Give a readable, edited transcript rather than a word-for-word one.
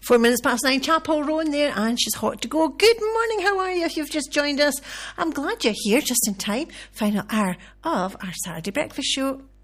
4 minutes past 9, Chapel Rowan there, and she's hot to go. Good morning, how are you? If you've just joined us, I'm glad you're here just in time. Final hour of our Saturday breakfast show.